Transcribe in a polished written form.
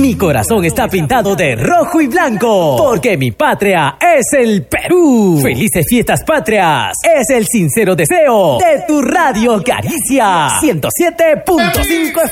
Mi corazón está pintado de rojo y blanco, porque mi patria es el Perú. Felices fiestas patrias, es el sincero deseo de tu Radio Caricia 107.5